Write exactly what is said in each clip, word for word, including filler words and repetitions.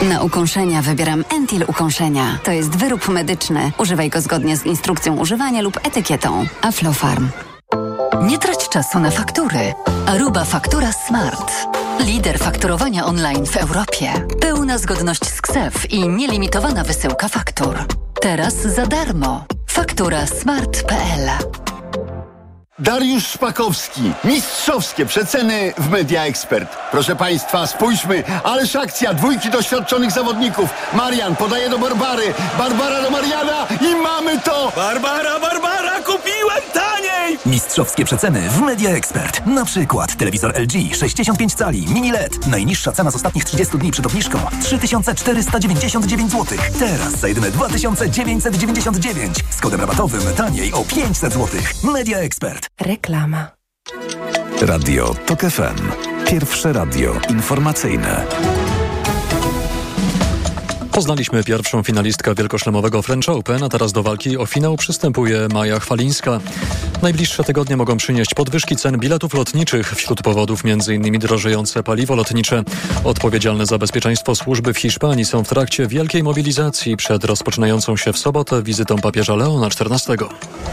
Na ukąszenia wybieram Entil Ukąszenia. To jest wyrób medyczny. Używaj go zgodnie z instrukcją używania lub etykietą. Aflofarm. Nie trać czasu na faktury. Aruba Faktura Smart. Lider fakturowania online w Europie. Pełna zgodność z K S E F i nielimitowana wysyłka faktur. Teraz za darmo. faktura smart kropka p l. Dariusz Szpakowski. Mistrzowskie przeceny w Media Expert. Proszę Państwa, spójrzmy, ależ akcja, dwójki doświadczonych zawodników. Marian podaje do Barbary, Barbara do Mariana i mamy to! Barbara, Barbara, kupiłem taniej! Mistrzowskie przeceny w Media Expert. Na przykład telewizor L G sześćdziesiąt pięć cali, mini L E D. Najniższa cena z ostatnich trzydziestu dni przed obniżką trzy tysiące czterysta dziewięćdziesiąt dziewięć złotych. Teraz za jedyne dwa tysiące dziewięćset dziewięćdziesiąt dziewięć. Z kodem rabatowym taniej o pięćset złotych. Media Expert. Reklama. Radio Tok F M. Pierwsze radio informacyjne. Poznaliśmy pierwszą finalistkę wielkoszlemowego French Open, a teraz do walki o finał przystępuje Maja Chwalińska. Najbliższe tygodnie mogą przynieść podwyżki cen biletów lotniczych. Wśród powodów m.in. drożejące paliwo lotnicze. Odpowiedzialne za bezpieczeństwo służby w Hiszpanii są w trakcie wielkiej mobilizacji przed rozpoczynającą się w sobotę wizytą papieża Leona czternastego.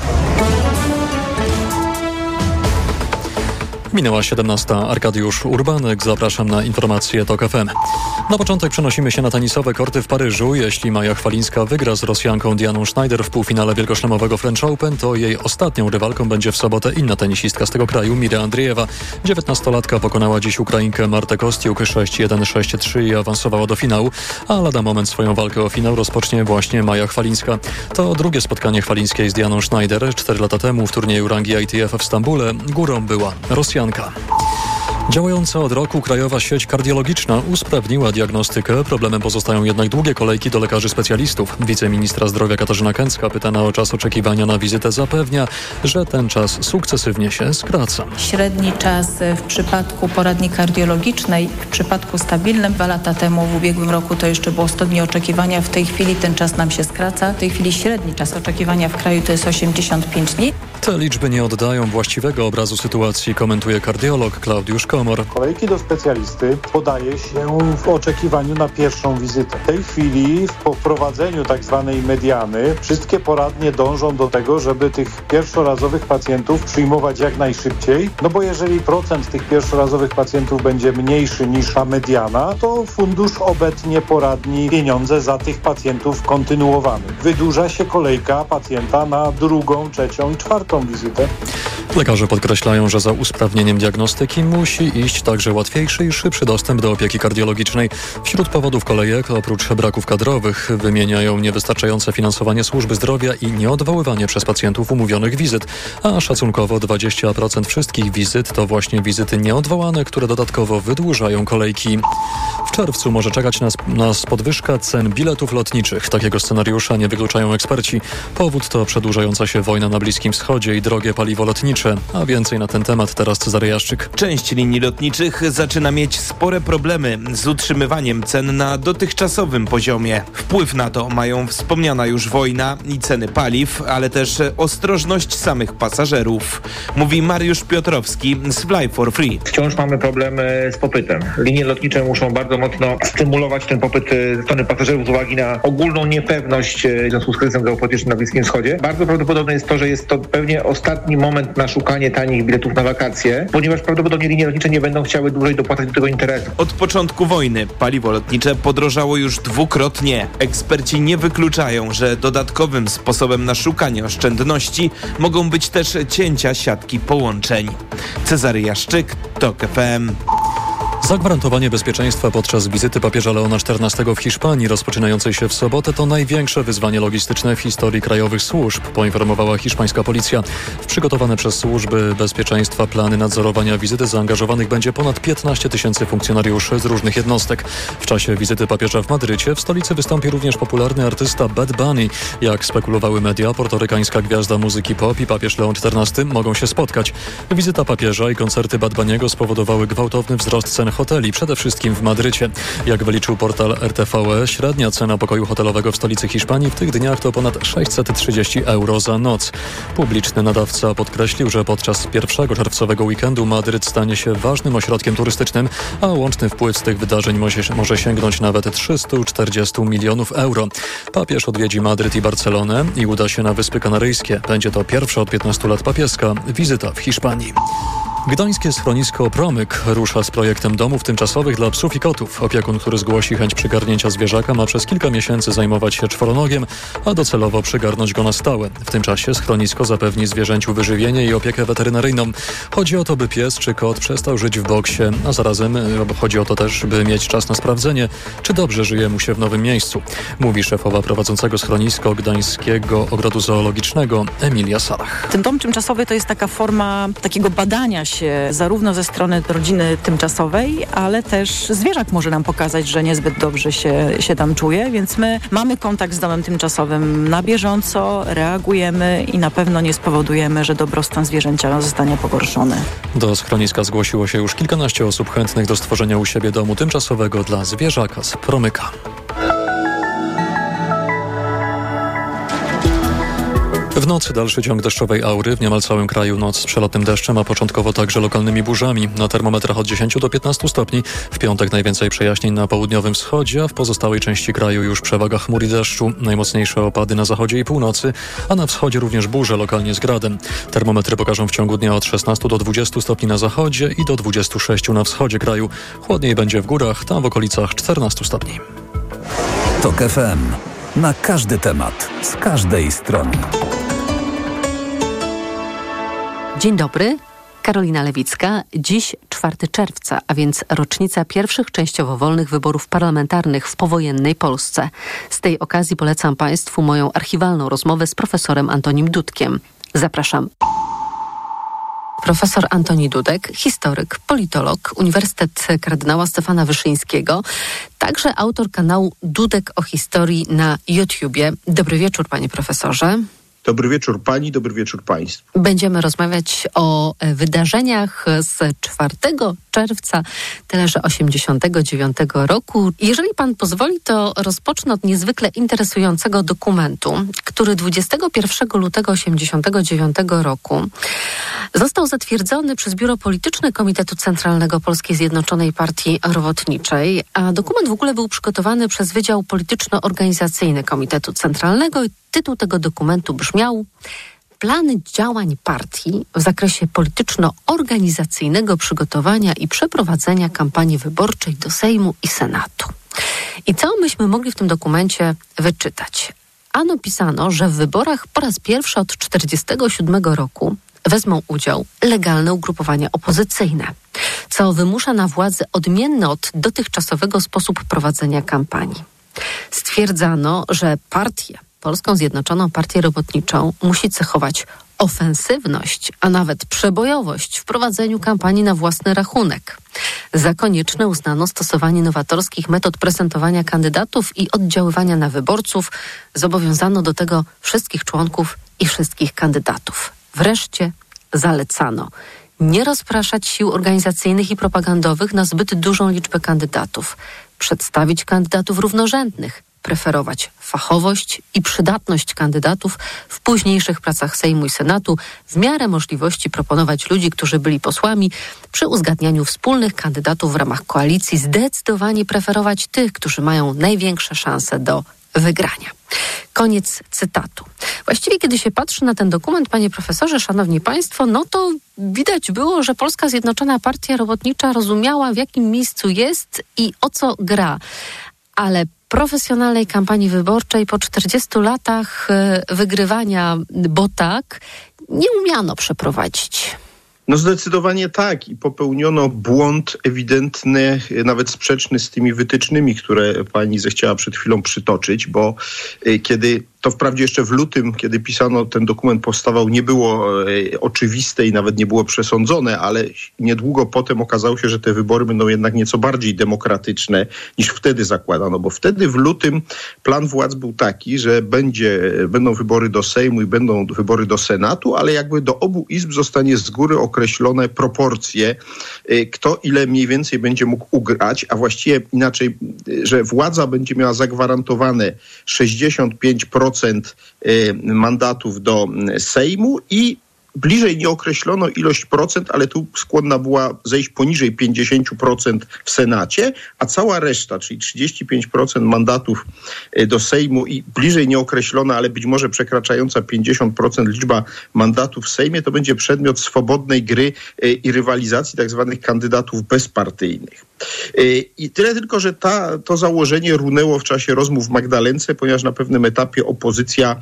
Minęła siedemnasta. Arkadiusz Urbanek. Zapraszam na informacje Tok F M. Na początek przenosimy się na tenisowe korty w Paryżu. Jeśli Maja Chwalińska wygra z Rosjanką Dianą Schneider w półfinale wielkoszlemowego French Open, to jej ostatnią rywalką będzie w sobotę inna tenisistka z tego kraju, Mira Andriejewa. dziewiętnastolatka pokonała dziś Ukrainkę Martę Kostiuk sześć jeden sześć trzy i awansowała do finału, a lada moment swoją walkę o finał rozpocznie właśnie Maja Chwalińska. To drugie spotkanie Chwalińskiej z Dianą Schneider. Cztery lata temu w turnieju rangi I T F w Stambule górą była Rosjanka. Działająca od roku krajowa sieć kardiologiczna usprawniła diagnostykę. Problemem pozostają jednak długie kolejki do lekarzy specjalistów. Wiceministra zdrowia Katarzyna Kęcka, pytana o czas oczekiwania na wizytę, zapewnia, że ten czas sukcesywnie się skraca. Średni czas w przypadku poradni kardiologicznej, w przypadku stabilnym dwa lata temu, w ubiegłym roku to jeszcze było sto dni oczekiwania. W tej chwili ten czas nam się skraca. W tej chwili średni czas oczekiwania w kraju to jest osiemdziesiąt pięć dni. Te liczby nie oddają właściwego obrazu sytuacji, komentuje kardiolog Klaudiusz Komor. Kolejki do specjalisty podaje się w oczekiwaniu na pierwszą wizytę. W tej chwili po wprowadzeniu tak zwanej mediany wszystkie poradnie dążą do tego, żeby tych pierwszorazowych pacjentów przyjmować jak najszybciej, no bo jeżeli procent tych pierwszorazowych pacjentów będzie mniejszy niż ta mediana, to fundusz obetnie poradni pieniądze za tych pacjentów kontynuowanych. Wydłuża się kolejka pacjenta na drugą, trzecią i czwartą wizytę. Lekarze podkreślają, że za usprawnieniem diagnostyki musi iść także łatwiejszy i szybszy dostęp do opieki kardiologicznej. Wśród powodów kolejek, oprócz braków kadrowych, wymieniają niewystarczające finansowanie służby zdrowia i nieodwoływanie przez pacjentów umówionych wizyt, a szacunkowo dwadzieścia procent wszystkich wizyt to właśnie wizyty nieodwołane, które dodatkowo wydłużają kolejki. W czerwcu może czekać nas, nas podwyżka cen biletów lotniczych. Takiego scenariusza nie wykluczają eksperci. Powód to przedłużająca się wojna na Bliskim Wschodzie i drogie paliwo lotnicze. A więcej na ten temat teraz Cezary Jaszczyk. Część linii lotniczych zaczyna mieć spore problemy z utrzymywaniem cen na dotychczasowym poziomie. Wpływ na to mają wspomniana już wojna i ceny paliw, ale też ostrożność samych pasażerów. Mówi Mariusz Piotrowski z Fly for Free. Wciąż mamy problemy z popytem. Linie lotnicze muszą bardzo mocno stymulować ten popyt ze strony pasażerów z uwagi na ogólną niepewność w związku z kryzysem geopolitycznym na Bliskim Wschodzie. Bardzo prawdopodobne jest to, że jest to pewnie ostatni moment na szukanie tanich biletów na wakacje, ponieważ prawdopodobnie linie lotnicze nie będą chciały dłużej dopłacać do tego interesu. Od początku wojny paliwo lotnicze podrożało już dwukrotnie. Eksperci nie wykluczają, że dodatkowym sposobem na szukanie oszczędności mogą być też cięcia siatki połączeń. Cezary Jaszczyk, Tok F M. Zagwarantowanie bezpieczeństwa podczas wizyty papieża Leona czternastego w Hiszpanii rozpoczynającej się w sobotę to największe wyzwanie logistyczne w historii krajowych służb, poinformowała hiszpańska policja. W przygotowane przez służby bezpieczeństwa plany nadzorowania wizyty zaangażowanych będzie ponad piętnaście tysięcy funkcjonariuszy z różnych jednostek. W czasie wizyty papieża w Madrycie w stolicy wystąpi również popularny artysta Bad Bunny. Jak spekulowały media, portorykańska gwiazda muzyki pop i papież Leon czternasty mogą się spotkać. Wizyta papieża i koncerty Bad Bunniego spowodowały gwałtowny wzrost cen hoteli, przede wszystkim w Madrycie. Jak wyliczył portal R T V E, średnia cena pokoju hotelowego w stolicy Hiszpanii w tych dniach to ponad sześćset trzydzieści euro za noc. Publiczny nadawca podkreślił, że podczas pierwszego czerwcowego weekendu Madryt stanie się ważnym ośrodkiem turystycznym, a łączny wpływ z tych wydarzeń może, może sięgnąć nawet trzysta czterdzieści milionów euro. Papież odwiedzi Madryt i Barcelonę i uda się na Wyspy Kanaryjskie. Będzie to pierwsza od piętnastu lat papieska wizyta w Hiszpanii. Gdańskie schronisko Promyk rusza z projektem domów tymczasowych dla psów i kotów. Opiekun, który zgłosi chęć przygarnięcia zwierzaka, ma przez kilka miesięcy zajmować się czworonogiem, a docelowo przygarnąć go na stałe. W tym czasie schronisko zapewni zwierzęciu wyżywienie i opiekę weterynaryjną. Chodzi o to, by pies czy kot przestał żyć w boksie, a zarazem chodzi o to też, by mieć czas na sprawdzenie, czy dobrze żyje mu się w nowym miejscu. Mówi szefowa prowadzącego schronisko Gdańskiego Ogrodu Zoologicznego Emilia Salach. Ten dom tymczasowy to jest taka forma takiego badania się zarówno ze strony rodziny tymczasowej, ale też zwierzak może nam pokazać, że niezbyt dobrze się, się tam czuje, więc my mamy kontakt z domem tymczasowym na bieżąco, reagujemy i na pewno nie spowodujemy, że dobrostan zwierzęcia zostanie pogorszony. Do schroniska zgłosiło się już kilkanaście osób chętnych do stworzenia u siebie domu tymczasowego dla zwierzaka z Promyka. W nocy dalszy ciąg deszczowej aury, w niemal całym kraju noc z przelotnym deszczem, a początkowo także lokalnymi burzami. Na termometrach od dziesięciu do piętnastu stopni. W piątek najwięcej przejaśnień na południowym wschodzie, a w pozostałej części kraju już przewaga chmur i deszczu. Najmocniejsze opady na zachodzie i północy, a na wschodzie również burze, lokalnie z gradem. Termometry pokażą w ciągu dnia od szesnastu do dwudziestu stopni na zachodzie i do dwudziestu sześciu na wschodzie kraju. Chłodniej będzie w górach, tam w okolicach czternastu stopni. TOK F M. Na każdy temat, z każdej strony. Dzień dobry, Karolina Lewicka. Dziś czwartego czerwca, a więc rocznica pierwszych częściowo wolnych wyborów parlamentarnych w powojennej Polsce. Z tej okazji polecam Państwu moją archiwalną rozmowę z profesorem Antonim Dudkiem. Zapraszam. Profesor Antoni Dudek, historyk, politolog, Uniwersytet Kardynała Stefana Wyszyńskiego, także autor kanału Dudek o historii na YouTubie. Dobry wieczór, panie profesorze. Dobry wieczór pani, dobry wieczór państwu. Będziemy rozmawiać o wydarzeniach z czwartego czerwca tyleże osiemdziesiątego dziewiątego roku. Jeżeli pan pozwoli, to rozpocznę od niezwykle interesującego dokumentu, który dwudziestego pierwszego lutego osiemdziesiątego dziewiątego roku został zatwierdzony przez Biuro Polityczne Komitetu Centralnego Polskiej Zjednoczonej Partii Robotniczej, a dokument w ogóle był przygotowany przez Wydział Polityczno-Organizacyjny Komitetu Centralnego i tytuł tego dokumentu brzmiał: Plany działań partii w zakresie polityczno-organizacyjnego przygotowania i przeprowadzenia kampanii wyborczej do Sejmu i Senatu. I co myśmy mogli w tym dokumencie wyczytać? Ano pisano, że w wyborach po raz pierwszy od tysiąc dziewięćset czterdziestego siódmego roku wezmą udział legalne ugrupowania opozycyjne, co wymusza na władzy odmienny od dotychczasowego sposób prowadzenia kampanii. Stwierdzano, że partia, Polską Zjednoczoną Partię Robotniczą, musi cechować ofensywność, a nawet przebojowość w prowadzeniu kampanii na własny rachunek. Za konieczne uznano stosowanie nowatorskich metod prezentowania kandydatów i oddziaływania na wyborców. Zobowiązano do tego wszystkich członków i wszystkich kandydatów. Wreszcie zalecano nie rozpraszać sił organizacyjnych i propagandowych na zbyt dużą liczbę kandydatów, przedstawić kandydatów równorzędnych, preferować fachowość i przydatność kandydatów w późniejszych pracach Sejmu i Senatu, w miarę możliwości proponować ludzi, którzy byli posłami, przy uzgadnianiu wspólnych kandydatów w ramach koalicji zdecydowanie preferować tych, którzy mają największe szanse do wygrania. Koniec cytatu. Właściwie, kiedy się patrzy na ten dokument, panie profesorze, szanowni państwo, no to widać było, że Polska Zjednoczona Partia Robotnicza rozumiała, w jakim miejscu jest i o co gra. Ale profesjonalnej kampanii wyborczej po czterdziestu latach wygrywania, bo tak, nie umiano przeprowadzić. No zdecydowanie tak i popełniono błąd ewidentny, nawet sprzeczny z tymi wytycznymi, które pani zechciała przed chwilą przytoczyć, bo kiedy To wprawdzie jeszcze w lutym, kiedy pisano, ten dokument powstawał, nie było e, oczywiste i nawet nie było przesądzone, ale niedługo potem okazało się, że te wybory będą jednak nieco bardziej demokratyczne niż wtedy zakładano, bo wtedy w lutym plan władz był taki, że będzie, będą wybory do Sejmu i będą wybory do Senatu, ale jakby do obu izb zostanie z góry określone proporcje, e, kto ile mniej więcej będzie mógł ugrać, a właściwie inaczej, że władza będzie miała zagwarantowane sześćdziesiąt pięć procent mandatów do Sejmu i bliżej nie określono ilość procent, ale tu skłonna była zejść poniżej pięćdziesiąt procent w Senacie, a cała reszta, czyli trzydzieści pięć procent mandatów do Sejmu i bliżej nieokreślona, ale być może przekraczająca pięćdziesiąt procent liczba mandatów w Sejmie, to będzie przedmiot swobodnej gry i rywalizacji tak zwanych kandydatów bezpartyjnych. I tyle tylko, że ta, to założenie runęło w czasie rozmów w Magdalence, ponieważ na pewnym etapie opozycja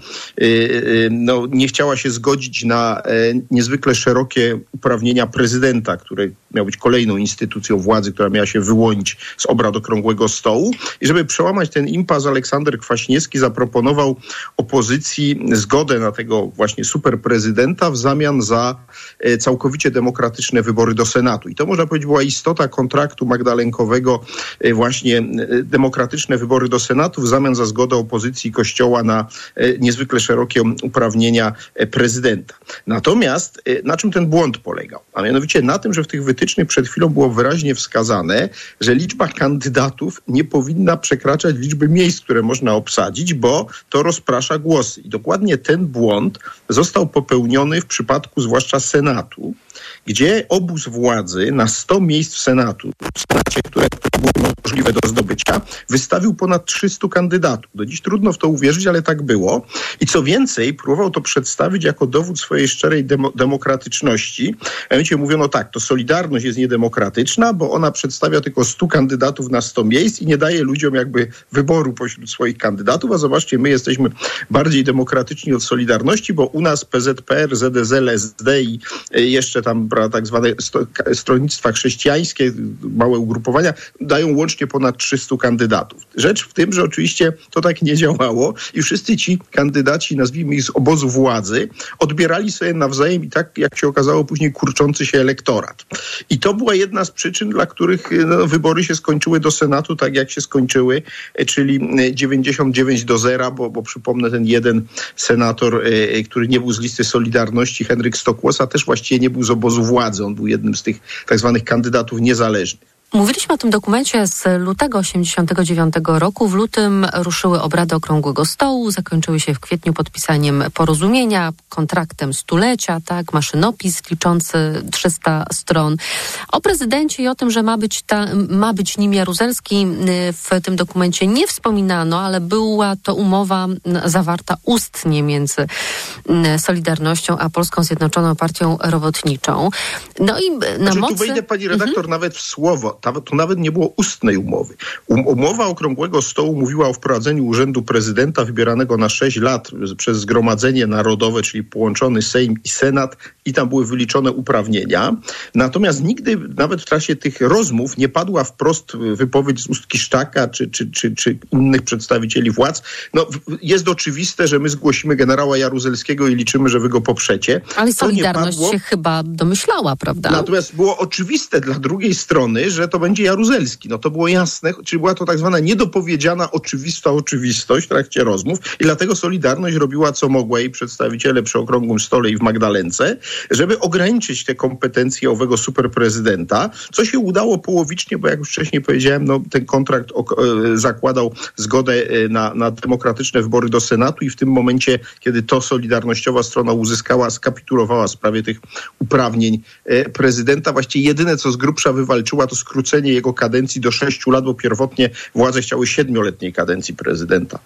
no, nie chciała się zgodzić na niezwykle szerokie uprawnienia prezydenta, który miał być kolejną instytucją władzy, która miała się wyłonić z obrad Okrągłego Stołu. I żeby przełamać ten impas, Aleksander Kwaśniewski zaproponował opozycji zgodę na tego właśnie superprezydenta w zamian za całkowicie demokratyczne wybory do Senatu. I to, można powiedzieć, była istota kontraktu magdalenkowego, właśnie demokratyczne wybory do Senatu w zamian za zgodę opozycji Kościoła na niezwykle szerokie uprawnienia prezydenta. Natomiast na czym ten błąd polegał? A mianowicie na tym, że w tych wytycznych przed chwilą było wyraźnie wskazane, że liczba kandydatów nie powinna przekraczać liczby miejsc, które można obsadzić, bo to rozprasza głosy. I dokładnie ten błąd został popełniony w przypadku zwłaszcza Senatu, gdzie obóz władzy na sto miejsc w Senatu, w Senacie, które było możliwe do zdobycia, wystawił ponad trzystu kandydatów. Do dziś trudno w to uwierzyć, ale tak było. I co więcej, próbował to przedstawić jako dowód swojej szczerej demo- demokratyczności. A mianowicie mówiono tak, to Solidarność jest niedemokratyczna, bo ona przedstawia tylko stu kandydatów na sto miejsc i nie daje ludziom jakby wyboru pośród swoich kandydatów, a zobaczcie, my jesteśmy bardziej demokratyczni od Solidarności, bo u nas P Z P R, Z D Z L, S D i jeszcze tam tak zwane sto, stronnictwa chrześcijańskie, małe ugrupowania, dają łącznie ponad trzystu kandydatów. Rzecz w tym, że oczywiście to tak nie działało i wszyscy ci kandydaci, nazwijmy ich z obozu władzy, odbierali sobie nawzajem i tak, jak się okazało, później kurczący się elektorat. I to była jedna z przyczyn, dla których no, wybory się skończyły do Senatu tak, jak się skończyły, czyli dziewięćdziesiąt dziewięć do zera, bo, bo przypomnę, ten jeden senator, który nie był z listy Solidarności, Henryk Stokłosa, też właściwie nie był z obozu władzy. On był jednym z tych tak zwanych kandydatów niezależnych. Mówiliśmy o tym dokumencie z lutego osiemdziesiątego dziewiątego roku. W lutym ruszyły obrady Okrągłego Stołu, zakończyły się w kwietniu podpisaniem porozumienia, kontraktem stulecia, tak, maszynopis liczący trzysta stron. O prezydencie i o tym, że ma być, ta, ma być nim Jaruzelski, w tym dokumencie nie wspominano, ale była to umowa zawarta ustnie między Solidarnością a Polską Zjednoczoną Partią Robotniczą. No i na znaczy, mocy... Tu wejdę, pani redaktor, mhm. nawet w słowo. Tu nawet nie było ustnej umowy. Umowa Okrągłego Stołu mówiła o wprowadzeniu urzędu prezydenta wybieranego na sześć lat przez Zgromadzenie Narodowe, czyli połączony Sejm i Senat, i tam były wyliczone uprawnienia. Natomiast nigdy, nawet w trakcie tych rozmów, nie padła wprost wypowiedź z ust Kiszczaka czy, czy, czy, czy innych przedstawicieli władz. No, jest oczywiste, że my zgłosimy generała Jaruzelskiego i liczymy, że wy go poprzecie. Ale Solidarność się chyba domyślała, prawda? Natomiast było oczywiste dla drugiej strony, że to będzie Jaruzelski. No to było jasne, czyli była to tak zwana niedopowiedziana, oczywista oczywistość w trakcie rozmów i dlatego Solidarność robiła co mogła, jej przedstawiciele przy Okrągłym Stole i w Magdalence, żeby ograniczyć te kompetencje owego superprezydenta, co się udało połowicznie, bo jak już wcześniej powiedziałem, no ten kontrakt ok- zakładał zgodę na, na demokratyczne wybory do Senatu i w tym momencie, kiedy to solidarnościowa strona uzyskała, skapitulowała w sprawie tych uprawnień prezydenta, właściwie jedyne, co z grubsza wywalczyła, to skrócenie jego kadencji do sześciu lat, bo pierwotnie władze chciały siedmioletniej kadencji prezydenta.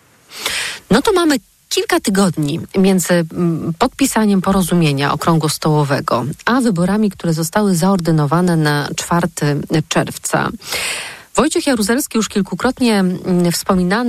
No to mamy kilka tygodni między podpisaniem porozumienia okrągłostołowego, a wyborami, które zostały zaordynowane na czwartego czerwca. Wojciech Jaruzelski, już kilkukrotnie wspominany,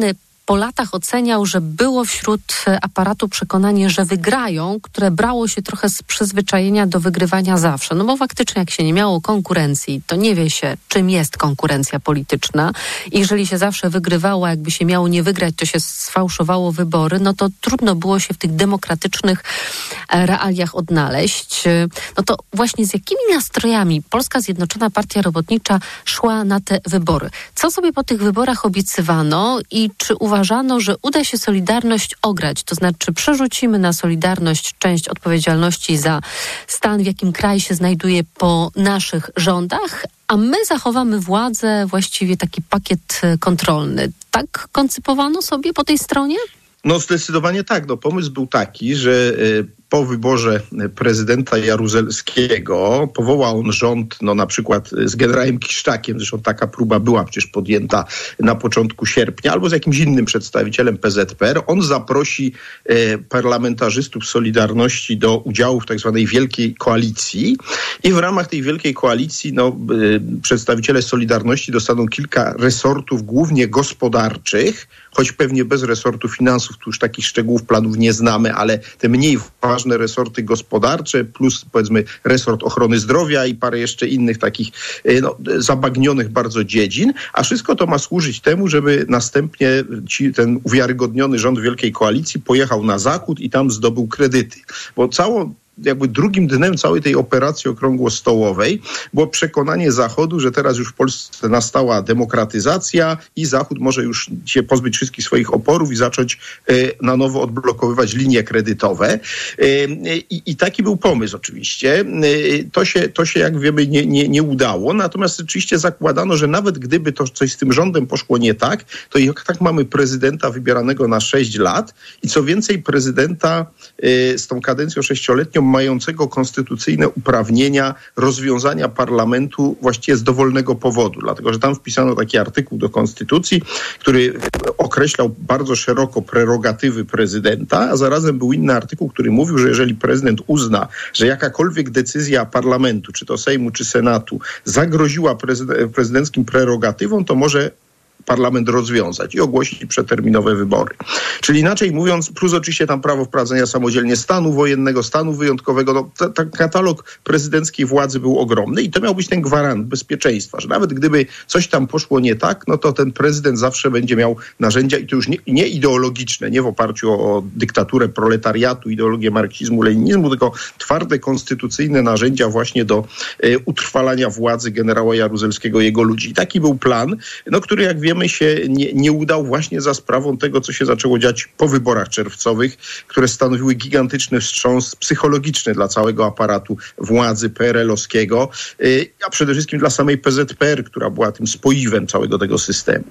po latach oceniał, że było wśród aparatu przekonanie, że wygrają, które brało się trochę z przyzwyczajenia do wygrywania zawsze. No bo faktycznie jak się nie miało konkurencji, to nie wie się, czym jest konkurencja polityczna. I jeżeli się zawsze wygrywało, jakby się miało nie wygrać, to się sfałszowało wybory, no to trudno było się w tych demokratycznych realiach odnaleźć. No to właśnie z jakimi nastrojami Polska Zjednoczona Partia Robotnicza szła na te wybory? Co sobie po tych wyborach obiecywano i czy uważano, że uda się Solidarność ograć? To znaczy przerzucimy na Solidarność część odpowiedzialności za stan, w jakim kraj się znajduje po naszych rządach, a my zachowamy władzę, właściwie taki pakiet kontrolny. Tak koncypowano sobie po tej stronie? No zdecydowanie tak. No, pomysł był taki, że y, po wyborze prezydenta Jaruzelskiego powołał on rząd, no na przykład z generałem Kiszczakiem, zresztą taka próba była przecież podjęta na początku sierpnia, albo z jakimś innym przedstawicielem P Z P R. On zaprosi e, parlamentarzystów Solidarności do udziału w tak zwanej wielkiej koalicji i w ramach tej wielkiej koalicji no, e, przedstawiciele Solidarności dostaną kilka resortów, głównie gospodarczych, choć pewnie bez resortu finansów, tu już takich szczegółów planów nie znamy, ale te mniej ważne resorty gospodarcze, plus powiedzmy resort ochrony zdrowia i parę jeszcze innych takich no, zabagnionych bardzo dziedzin, a wszystko to ma służyć temu, żeby następnie ci, ten uwiarygodniony rząd Wielkiej Koalicji pojechał na Zachód i tam zdobył kredyty. Bo całą jakby drugim dnem całej tej operacji okrągłostołowej było przekonanie Zachodu, że teraz już w Polsce nastała demokratyzacja i Zachód może już się pozbyć wszystkich swoich oporów i zacząć y, na nowo odblokowywać linie kredytowe. Y, i, I taki był pomysł oczywiście. Y, to, się, to się, jak wiemy, nie, nie, nie udało. Natomiast oczywiście zakładano, że nawet gdyby to coś z tym rządem poszło nie tak, to i tak mamy prezydenta wybieranego na sześć lat i co więcej prezydenta y, z tą kadencją sześcioletnią mającego konstytucyjne uprawnienia rozwiązania parlamentu właściwie z dowolnego powodu, dlatego że tam wpisano taki artykuł do konstytucji, który określał bardzo szeroko prerogatywy prezydenta, a zarazem był inny artykuł, który mówił, że jeżeli prezydent uzna, że jakakolwiek decyzja parlamentu, czy to Sejmu, czy Senatu, zagroziła prezyd- prezydenckim prerogatywom, to może parlament rozwiązać i ogłosić przeterminowe wybory. Czyli inaczej mówiąc, plus oczywiście tam prawo wprowadzenia samodzielnie stanu wojennego, stanu wyjątkowego, no, ta, ta katalog prezydenckiej władzy był ogromny i to miał być ten gwarant bezpieczeństwa, że nawet gdyby coś tam poszło nie tak, no to ten prezydent zawsze będzie miał narzędzia i to już nie, nie ideologiczne, nie w oparciu o, o dyktaturę proletariatu, ideologię marksizmu, leninizmu, tylko twarde, konstytucyjne narzędzia właśnie do e, utrwalania władzy generała Jaruzelskiego i jego ludzi. I taki był plan, no, który jak wiemy się nie, nie udał właśnie za sprawą tego, co się zaczęło dziać po wyborach czerwcowych, które stanowiły gigantyczny wstrząs psychologiczny dla całego aparatu władzy P R L-owskiego, a przede wszystkim dla samej P Z P R, która była tym spoiwem całego tego systemu.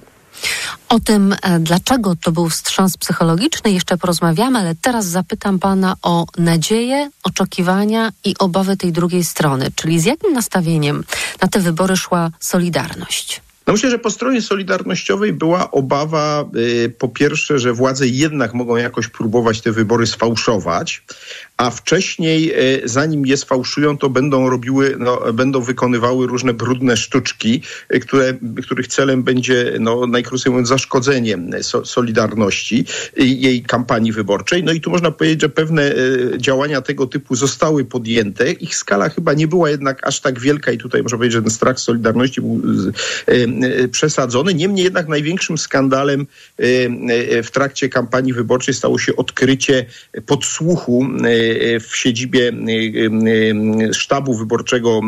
O tym, dlaczego to był wstrząs psychologiczny, jeszcze porozmawiamy, ale teraz zapytam pana o nadzieję, oczekiwania i obawy tej drugiej strony, czyli z jakim nastawieniem na te wybory szła Solidarność? No myślę, że po stronie solidarnościowej była obawa y, po pierwsze, że władze jednak mogą jakoś próbować te wybory sfałszować, a wcześniej, y, zanim je sfałszują, to będą robiły, no, będą wykonywały różne brudne sztuczki, y, które, których celem będzie, no, najkrócej mówiąc, zaszkodzenie so, Solidarności i y, jej kampanii wyborczej. No i tu można powiedzieć, że pewne y, działania tego typu zostały podjęte. Ich skala chyba nie była jednak aż tak wielka i tutaj można powiedzieć, że ten strach Solidarności był y, przesadzony. Niemniej jednak największym skandalem w trakcie kampanii wyborczej stało się odkrycie podsłuchu w siedzibie sztabu wyborczego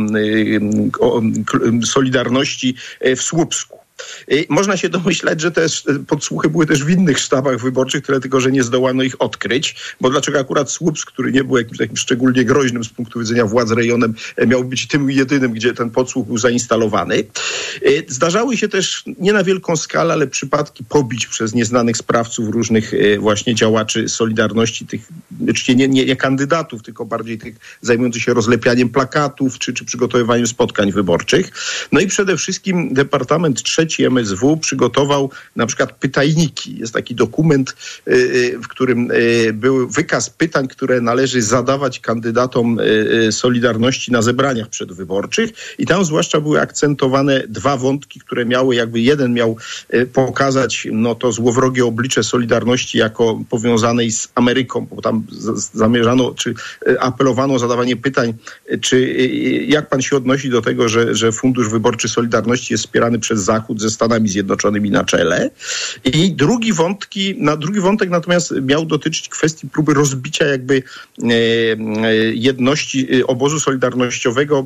Solidarności w Słupsku. Można się domyślać, że te podsłuchy były też w innych sztabach wyborczych, tyle tylko, że nie zdołano ich odkryć, bo dlaczego akurat Słupsk, który nie był jakimś takim szczególnie groźnym z punktu widzenia władz rejonem, miał być tym jedynym, gdzie ten podsłuch był zainstalowany. Zdarzały się też nie na wielką skalę, ale przypadki pobić przez nieznanych sprawców różnych właśnie działaczy Solidarności, tych oczywiście nie, nie, nie kandydatów, tylko bardziej tych zajmujących się rozlepianiem plakatów czy, czy przygotowywaniem spotkań wyborczych. No i przede wszystkim Departament trzeci trzeci M S W przygotował na przykład pytajniki. Jest taki dokument, w którym był wykaz pytań, które należy zadawać kandydatom Solidarności na zebraniach przedwyborczych i tam zwłaszcza były akcentowane dwa wątki, które miały jakby jeden miał pokazać no to złowrogie oblicze Solidarności jako powiązanej z Ameryką, bo tam zamierzano, czy apelowano o zadawanie pytań, czy jak pan się odnosi do tego, że, że Fundusz Wyborczy Solidarności jest wspierany przez Zachód ze Stanami Zjednoczonymi na czele. I drugi wątki, na drugi wątek natomiast miał dotyczyć kwestii próby rozbicia jakby e, jedności obozu solidarnościowego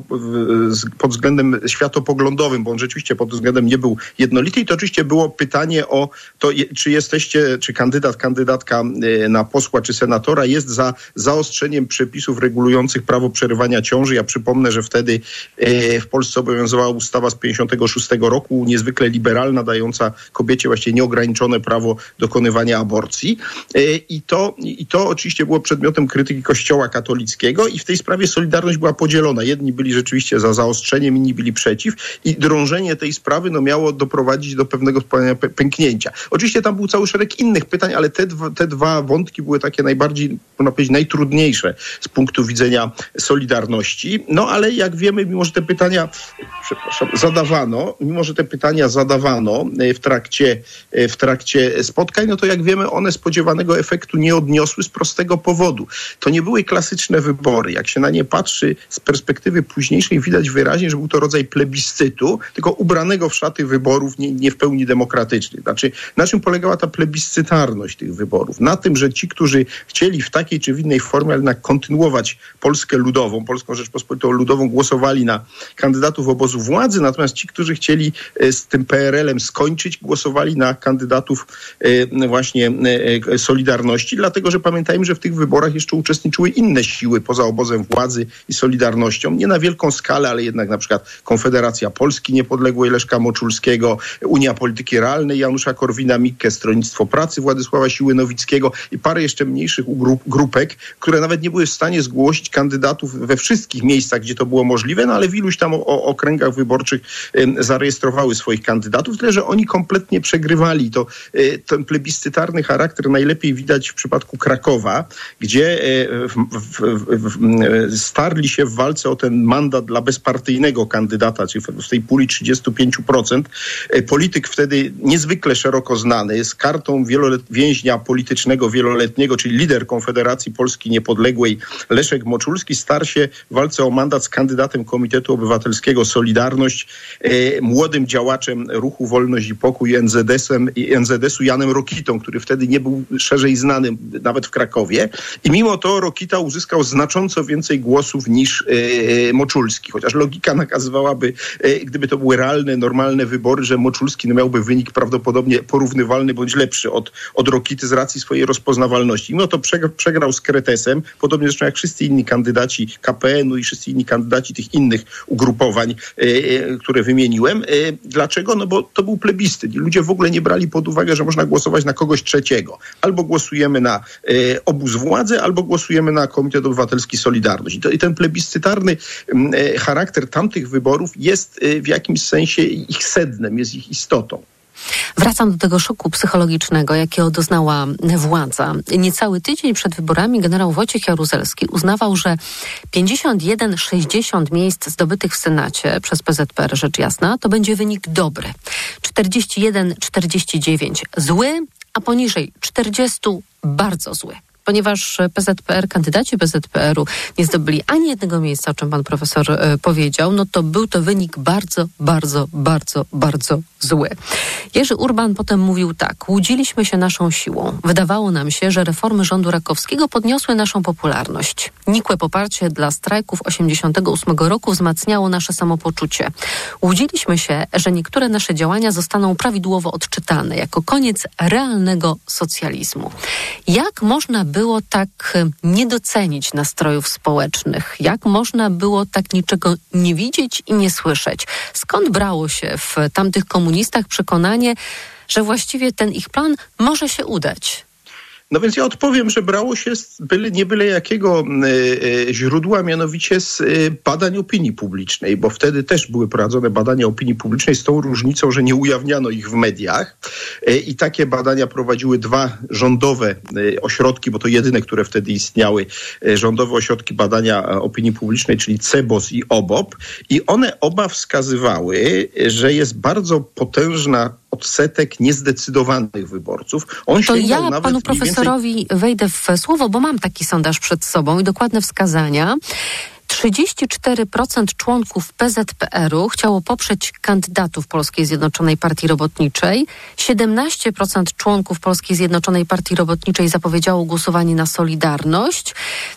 pod względem światopoglądowym, bo on rzeczywiście pod względem nie był jednolity i to oczywiście było pytanie o to, czy jesteście, czy kandydat, kandydatka na posła czy senatora jest za zaostrzeniem przepisów regulujących prawo przerywania ciąży. Ja przypomnę, że wtedy w Polsce obowiązywała ustawa z pięćdziesiątego szóstego roku, niezwykle liberalna, dająca kobiecie właściwie nieograniczone prawo dokonywania aborcji. I to, i to oczywiście było przedmiotem krytyki Kościoła katolickiego i w tej sprawie Solidarność była podzielona. Jedni byli rzeczywiście za zaostrzeniem, inni byli przeciw i drążenie tej sprawy no, miało doprowadzić do pewnego pęknięcia. Oczywiście tam był cały szereg innych pytań, ale te dwa, te dwa wątki były takie najbardziej, można powiedzieć, najtrudniejsze z punktu widzenia Solidarności. No ale jak wiemy, mimo że te pytania przepraszam, zadawano, mimo że te pytania zadawano w trakcie, w trakcie spotkań, no to jak wiemy, one spodziewanego efektu nie odniosły z prostego powodu. To nie były klasyczne wybory. Jak się na nie patrzy z perspektywy późniejszej, widać wyraźnie, że był to rodzaj plebiscytu, tylko ubranego w szaty wyborów, nie, nie w pełni demokratycznych. Znaczy, na czym polegała ta plebiscytarność tych wyborów? Na tym, że ci, którzy chcieli w takiej czy w innej formie, ale jednak kontynuować Polskę ludową, Polską Rzeczpospolitą Ludową, głosowali na kandydatów obozu władzy, natomiast ci, którzy chcieli z tym P R L em skończyć, głosowali na kandydatów właśnie Solidarności, dlatego, że pamiętajmy, że w tych wyborach jeszcze uczestniczyły inne siły poza obozem władzy i Solidarnością. Nie na wielką skalę, ale jednak na przykład Konfederacja Polski Niepodległej Leszka Moczulskiego, Unia Polityki Realnej Janusza Korwina-Mikke, Stronnictwo Pracy Władysława Siły-Nowickiego i parę jeszcze mniejszych grup, grupek, które nawet nie były w stanie zgłosić kandydatów we wszystkich miejscach, gdzie to było możliwe, no ale w iluś tam o, o okręgach wyborczych y, zarejestrowały swoich kandydatów, tyle że oni kompletnie przegrywali. To, y, ten plebiscytarny charakter najlepiej widać w przypadku Krakowa, gdzie y, w, w, w, w, starli się w walce o ten mandat dla bezpartyjnego kandydata, czyli w tej puli trzydzieści pięć procent. Y, polityk wtedy niezwykle szeroko znany, z kartą wielolet- więźnia politycznego wieloletniego, czyli lider Konfederacji Polski Niepodległej Leszek Moczulski, starł się w walce o mandat z kandydatem Komitetu Obywatelskiego Solidarność, e, młodym działaczem Ruchu Wolność i Pokój N Z S-em, N Z S-u Janem Rokitą, który wtedy nie był szerzej znany nawet w Krakowie. I mimo to Rokita uzyskał znacząco więcej głosów niż e, Moczulski. Chociaż logika nakazywałaby, e, gdyby to były realne, normalne wybory, że Moczulski no, miałby wynik prawdopodobnie porównywalny bądź lepszy od, od Rokity z racji swojej rozpoznawalności. Mimo to przegrał, przegrał z Kretesem, podobnie zresztą jak wszyscy inni kandydaci K P N u i wszyscy inni kandydaci tych innych ugrupowań, e, które wymieniłem. E, dlaczego? No bo to był plebiscyt. Ludzie w ogóle nie brali pod uwagę, że można głosować na kogoś trzeciego. Albo głosujemy na e, obóz władzy, albo głosujemy na Komitet Obywatelski Solidarność. I, to, i ten plebiscytarny e, charakter tamtych wyborów jest e, w jakimś sensie ich sednem, jest ich istotą. Wracam do tego szoku psychologicznego, jakiego doznała władza. Niecały tydzień przed wyborami generał Wojciech Jaruzelski uznawał, że pięćdziesiąt jeden sześćdziesiąt miejsc zdobytych w Senacie przez P Z P R, rzecz jasna, to będzie wynik dobry. czterdzieści jeden czterdzieści dziewięć zły, a poniżej czterdzieści bardzo zły. Ponieważ P Z P R, kandydaci P Z P R u nie zdobyli ani jednego miejsca, o czym pan profesor y, powiedział, no to był to wynik bardzo, bardzo, bardzo, bardzo zły. Jerzy Urban potem mówił tak: łudziliśmy się naszą siłą. Wydawało nam się, że reformy rządu Rakowskiego podniosły naszą popularność. Nikłe poparcie dla strajków osiemdziesiątego ósmego roku wzmacniało nasze samopoczucie. Łudziliśmy się, że niektóre nasze działania zostaną prawidłowo odczytane jako koniec realnego socjalizmu. Jak można było tak nie docenić nastrojów społecznych? Jak można było tak niczego nie widzieć i nie słyszeć? Skąd brało się w tamtych komunistach przekonanie, że właściwie ten ich plan może się udać? No więc ja odpowiem, że brało się z byle, nie byle jakiego e, źródła, mianowicie z e, badań opinii publicznej, bo wtedy też były prowadzone badania opinii publicznej z tą różnicą, że nie ujawniano ich w mediach e, i takie badania prowadziły dwa rządowe e, ośrodki, bo to jedyne, które wtedy istniały, e, rządowe ośrodki badania opinii publicznej, czyli C E B O S i O B O P, i one oba wskazywały, że jest bardzo potężna odsetek niezdecydowanych wyborców. On to ja nawet panu profesorowi więcej... wejdę w słowo, bo mam taki sondaż przed sobą i dokładne wskazania. trzydzieści cztery procent członków P Z P R u chciało poprzeć kandydatów Polskiej Zjednoczonej Partii Robotniczej. siedemnaście procent członków Polskiej Zjednoczonej Partii Robotniczej zapowiedziało głosowanie na Solidarność.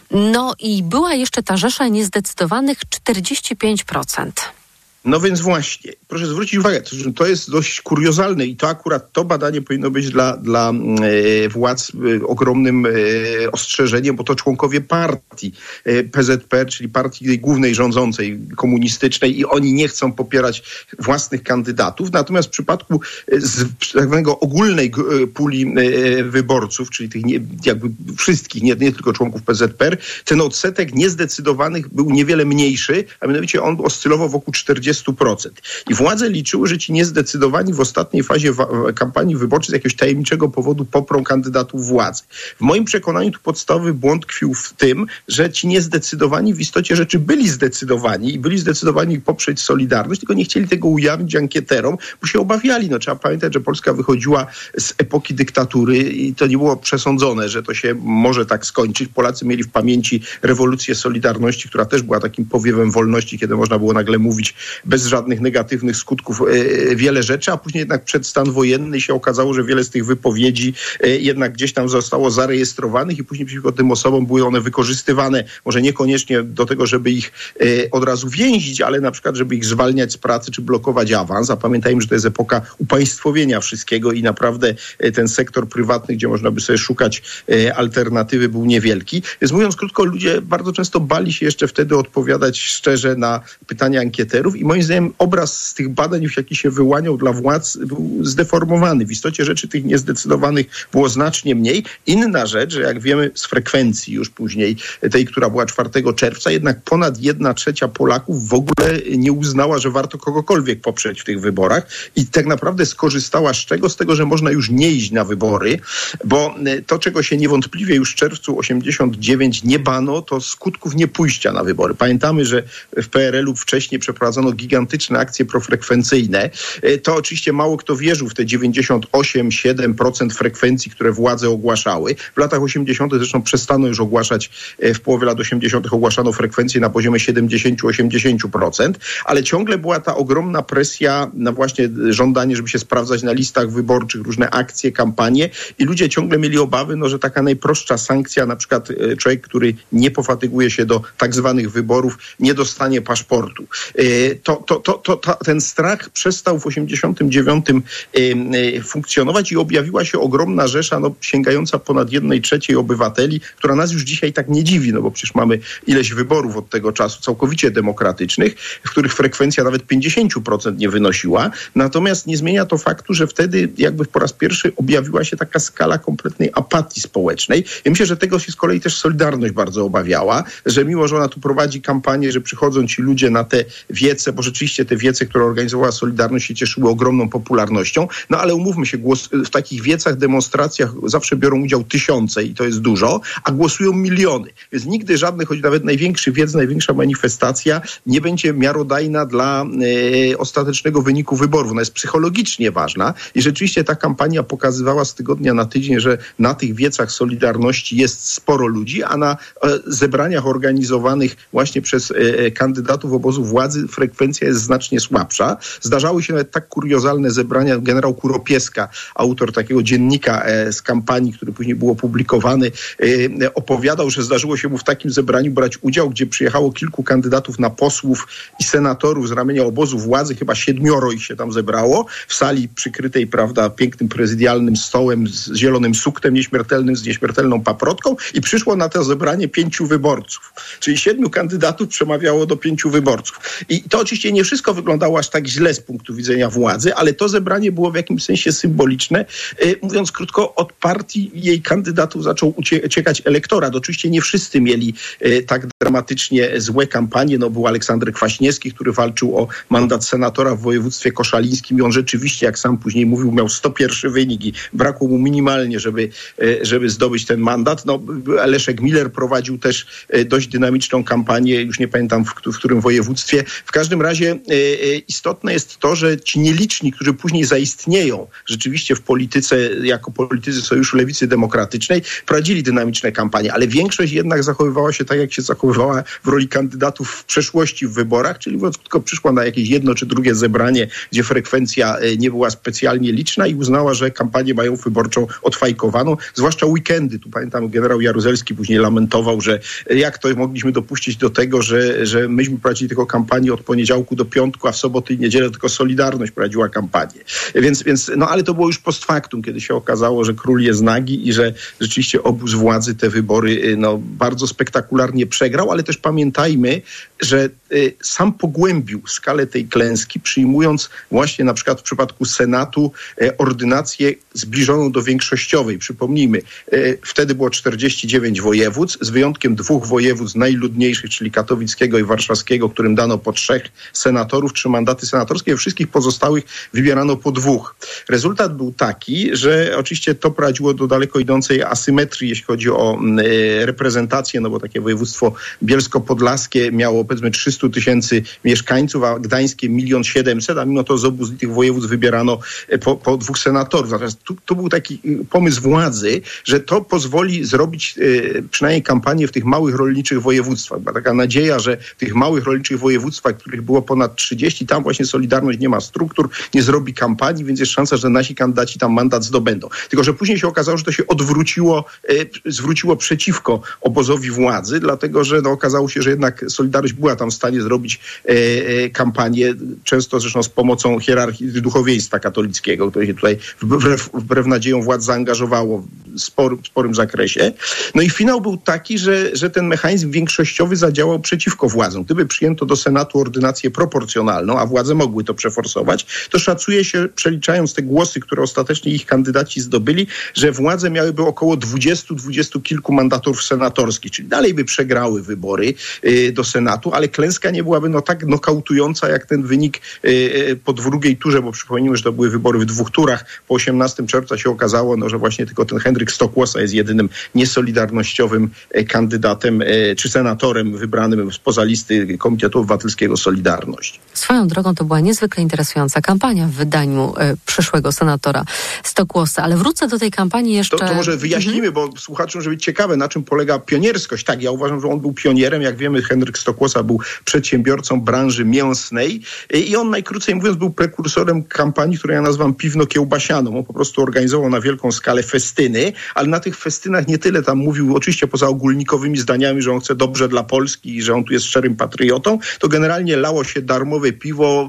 No i była jeszcze ta rzesza niezdecydowanych czterdzieści pięć procent. No więc właśnie, proszę zwrócić uwagę, to jest dość kuriozalne i to akurat to badanie powinno być dla, dla e, władz e, ogromnym e, ostrzeżeniem, bo to członkowie partii e, P Z P R, czyli partii głównej rządzącej komunistycznej, i oni nie chcą popierać własnych kandydatów. Natomiast w przypadku e, z tak zwanego ogólnej e, puli e, wyborców, czyli tych nie, jakby wszystkich, nie, nie tylko członków P Z P R, ten odsetek niezdecydowanych był niewiele mniejszy, a mianowicie on oscylował wokół czterdzieści procent. I władze liczyły, że ci niezdecydowani w ostatniej fazie wa- kampanii wyborczej z jakiegoś tajemniczego powodu poprą kandydatów władzy. W moim przekonaniu tu podstawowy błąd tkwił w tym, że ci niezdecydowani w istocie rzeczy byli zdecydowani i byli zdecydowani poprzeć Solidarność, tylko nie chcieli tego ujawnić ankieterom, bo się obawiali. No, trzeba pamiętać, że Polska wychodziła z epoki dyktatury i to nie było przesądzone, że to się może tak skończyć. Polacy mieli w pamięci rewolucję Solidarności, która też była takim powiewem wolności, kiedy można było nagle mówić bez żadnych negatywnych skutków e, wiele rzeczy, a później jednak przed stan wojenny się okazało, że wiele z tych wypowiedzi e, jednak gdzieś tam zostało zarejestrowanych i później przeciwko tym osobom były one wykorzystywane, może niekoniecznie do tego, żeby ich e, od razu więzić, ale na przykład, żeby ich zwalniać z pracy czy blokować awans. A pamiętajmy, że to jest epoka upaństwowienia wszystkiego i naprawdę e, ten sektor prywatny, gdzie można by sobie szukać e, alternatywy, był niewielki. Więc mówiąc krótko, ludzie bardzo często bali się jeszcze wtedy odpowiadać szczerze na pytania ankieterów i moim zdaniem obraz z tych badań, jaki się wyłaniał dla władz, był zdeformowany. W istocie rzeczy tych niezdecydowanych było znacznie mniej. Inna rzecz, że jak wiemy z frekwencji już później, tej, która była czwartego czerwca, jednak ponad jedna trzecia Polaków w ogóle nie uznała, że warto kogokolwiek poprzeć w tych wyborach i tak naprawdę skorzystała z czego? Z tego, że można już nie iść na wybory, bo to, czego się niewątpliwie już w czerwcu osiemdziesiąt dziewięć nie bano, to skutków niepójścia na wybory. Pamiętamy, że w P R L u wcześniej przeprowadzono gigantyczne akcje profrekwencyjne. To oczywiście mało kto wierzył w te dziewięćdziesiąt osiem przecinek siedem procent frekwencji, które władze ogłaszały. W latach osiemdziesiątych zresztą przestano już ogłaszać, w połowie lat osiemdziesiątych ogłaszano frekwencję na poziomie siedemdziesiąt do osiemdziesięciu procent, ale ciągle była ta ogromna presja na właśnie żądanie, żeby się sprawdzać na listach wyborczych, różne akcje, kampanie i ludzie ciągle mieli obawy, no, że taka najprostsza sankcja, na przykład człowiek, który nie pofatyguje się do tak zwanych wyborów, nie dostanie paszportu. To, to, to, to, to ten strach przestał w osiemdziesiątym dziewiątym funkcjonować i objawiła się ogromna rzesza, no, sięgająca ponad jednej trzeciej obywateli, która nas już dzisiaj tak nie dziwi, no bo przecież mamy ileś wyborów od tego czasu całkowicie demokratycznych, w których frekwencja nawet pięćdziesiąt procent nie wynosiła. Natomiast nie zmienia to faktu, że wtedy jakby po raz pierwszy objawiła się taka skala kompletnej apatii społecznej. Ja myślę, że tego się z kolei też Solidarność bardzo obawiała, że mimo, że ona tu prowadzi kampanię, że przychodzą ci ludzie na te wiece, bo rzeczywiście te wiece, które organizowała Solidarność, się cieszyły ogromną popularnością, no ale umówmy się, głos, w takich wiecach, demonstracjach zawsze biorą udział tysiące i to jest dużo, a głosują miliony. Więc nigdy żadny, choć nawet największy wiec, największa manifestacja nie będzie miarodajna dla e, ostatecznego wyniku wyborów. Ona jest psychologicznie ważna i rzeczywiście ta kampania pokazywała z tygodnia na tydzień, że na tych wiecach Solidarności jest sporo ludzi, a na e, zebraniach organizowanych właśnie przez e, kandydatów obozu władzy frekwencja jest znacznie słabsza. Zdarzały się nawet tak kuriozalne zebrania. Generał Kuropieska, autor takiego dziennika e, z kampanii, który później był opublikowany, e, opowiadał, że zdarzyło się mu w takim zebraniu brać udział, gdzie przyjechało kilku kandydatów na posłów i senatorów z ramienia obozu władzy, chyba siedmioro ich się tam zebrało, w sali przykrytej, prawda, pięknym prezydialnym stołem z zielonym suktem nieśmiertelnym, z nieśmiertelną paprotką i przyszło na to zebranie pięciu wyborców. Czyli siedmiu kandydatów przemawiało do pięciu wyborców. I to oczywiście nie wszystko wyglądało aż tak źle z punktu widzenia władzy, ale to zebranie było w jakimś sensie symboliczne. Mówiąc krótko, od partii jej kandydatów zaczął uciekać elektorat. Oczywiście nie wszyscy mieli tak dramatycznie złe kampanie. No, był Aleksander Kwaśniewski, który walczył o mandat senatora w województwie koszalińskim i on rzeczywiście, jak sam później mówił, miał sto jeden wynik i brakło mu minimalnie, żeby, żeby zdobyć ten mandat. No, Leszek Miller prowadził też dość dynamiczną kampanię, już nie pamiętam w, w którym województwie. W każdym razie istotne jest to, że ci nieliczni, którzy później zaistnieją rzeczywiście w polityce, jako politycy Sojuszu Lewicy Demokratycznej, prowadzili dynamiczne kampanie, ale większość jednak zachowywała się tak, jak się zachowywała w roli kandydatów w przeszłości w wyborach, czyli mówiąc krótko, przyszła na jakieś jedno czy drugie zebranie, gdzie frekwencja nie była specjalnie liczna i uznała, że kampanię mają wyborczą odfajkowaną, zwłaszcza weekendy. Tu pamiętam, generał Jaruzelski później lamentował, że jak to mogliśmy dopuścić do tego, że, że myśmy prowadzili tylko kampanię od poniedziałku do piątku, a w soboty i niedzielę tylko Solidarność prowadziła kampanię. Więc, więc, no ale to było już post factum, kiedy się okazało, że król jest nagi i że rzeczywiście obóz władzy te wybory no, bardzo spektakularnie przegrał, ale też pamiętajmy, że y, sam pogłębił skalę tej klęski, przyjmując właśnie na przykład w przypadku Senatu y, ordynację zbliżoną do większościowej. Przypomnijmy, y, wtedy było czterdzieści dziewięć województw, z wyjątkiem dwóch województw najludniejszych, czyli katowickiego i warszawskiego, którym dano po trzech senatorów, trzy mandaty senatorskie, wszystkich pozostałych wybierano po dwóch. Rezultat był taki, że oczywiście to prowadziło do daleko idącej asymetrii, jeśli chodzi o y, reprezentację, no bo takie województwo bielsko-podlaskie miało powiedzmy trzysta tysięcy mieszkańców, a gdańskie milion siedemset, a mimo to z obu z tych województw wybierano po, po dwóch senatorów. Natomiast tu, tu był taki pomysł władzy, że to pozwoli zrobić y, przynajmniej kampanię w tych małych rolniczych województwach. Była taka nadzieja, że w tych małych rolniczych województwach, których było ponad trzydzieści, tam właśnie Solidarność nie ma struktur, nie zrobi kampanii, więc jest szansa, że nasi kandydaci tam mandat zdobędą. Tylko że później się okazało, że to się odwróciło, y, zwróciło przeciwko obozowi władzy, dlatego że no, okazało się, że jednak Solidarność była tam w stanie zrobić e, e, kampanię, często zresztą z pomocą hierarchii duchowieństwa katolickiego, które się tutaj wbrew, wbrew nadziejom władz zaangażowało w spor, sporym zakresie. No i finał był taki, że, że ten mechanizm większościowy zadziałał przeciwko władzom. Gdyby przyjęto do Senatu ordynację proporcjonalną, a władze mogły to przeforsować, to szacuje się, przeliczając te głosy, które ostatecznie ich kandydaci zdobyli, że władze miałyby około dwudziestu, dwudziestu kilku mandatów senatorskich, czyli dalej by przegrały wybory y, do Senatu, ale klęska nie byłaby no tak nokautująca jak ten wynik y, po drugiej turze, bo przypomnijmy, że to były wybory w dwóch turach. Po osiemnastego czerwca się okazało, no, że właśnie tylko ten Henryk Stokłosa jest jedynym niesolidarnościowym y, kandydatem y, czy senatorem wybranym spoza listy Komitetu Obywatelskiego Solidarność. Swoją drogą to była niezwykle interesująca kampania w wydaniu y, przyszłego senatora Stokłosa, ale wrócę do tej kampanii jeszcze... To, to może wyjaśnimy, mhm. bo słuchaczom, żeby być ciekawe, na czym polega pionierskość. Tak, ja uważam, że on był pionierem. Jak wiemy, Henryk Stokłosa był przedsiębiorcą branży mięsnej i on, najkrócej mówiąc, był prekursorem kampanii, którą ja nazywam piwno-kiełbasianą. On po prostu organizował na wielką skalę festyny, ale na tych festynach nie tyle tam mówił, oczywiście poza ogólnikowymi zdaniami, że on chce dobrze dla Polski i że on tu jest szczerym patriotą, to generalnie lało się darmowe piwo,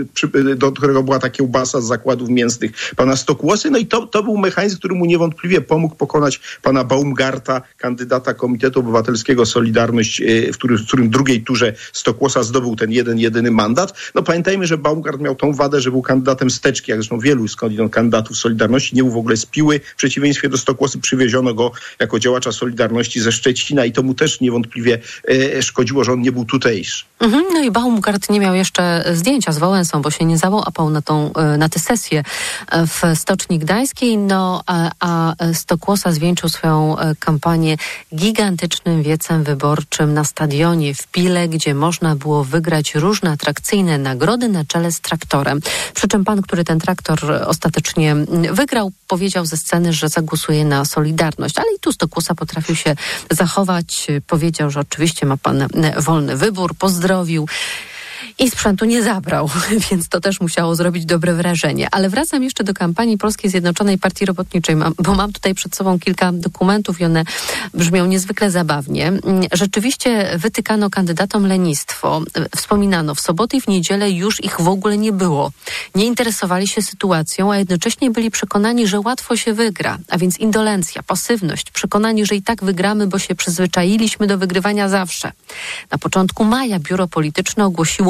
do którego była ta kiełbasa z zakładów mięsnych pana Stokłosy. No i to, to był mechanizm, który mu niewątpliwie pomógł pokonać pana Baumgarta, kandydata Komitetu Obywatelskiego Solidarność, w którym, w którym w drugiej turze Stokłosa zdobył ten jeden, jedyny mandat. No pamiętajmy, że Baumgart miał tą wadę, że był kandydatem z teczki, jak zresztą wielu skądinąd kandydatów Solidarności, nie był w ogóle z Piły. W przeciwieństwie do Stokłosy przywieziono go jako działacza Solidarności ze Szczecina i to mu też niewątpliwie e, szkodziło, że on nie był tutejszy. Mhm, no i Baumgart nie miał jeszcze zdjęcia z Wałęsą, bo się nie załapał na, tą, na tę sesję w Stoczni Gdańskiej, no a, a Stokłosa zwieńczył swoją kampanię gigantycznym wiecem wyborczym na stadionie w Pile, gdzie można było wygrać różne atrakcyjne nagrody na czele z traktorem. Przy czym pan, który ten traktor ostatecznie wygrał, powiedział ze sceny, że zagłosuje na Solidarność. Ale i tu Stokłosa potrafił się zachować. Powiedział, że oczywiście ma pan wolny wybór, pozdrowił. I sprzętu nie zabrał, więc to też musiało zrobić dobre wrażenie. Ale wracam jeszcze do kampanii Polskiej Zjednoczonej Partii Robotniczej, bo mam tutaj przed sobą kilka dokumentów i one brzmią niezwykle zabawnie. Rzeczywiście wytykano kandydatom lenistwo. Wspominano, w sobotę i w niedzielę już ich w ogóle nie było. Nie interesowali się sytuacją, a jednocześnie byli przekonani, że łatwo się wygra. A więc indolencja, pasywność, przekonani, że i tak wygramy, bo się przyzwyczailiśmy do wygrywania zawsze. Na początku maja biuro polityczne ogłosiło